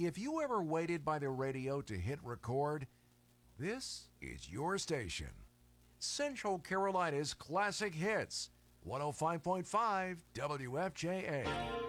If you ever waited by the radio to hit record, this is your station. Central Carolina's Classic Hits, 105.5 WFJA.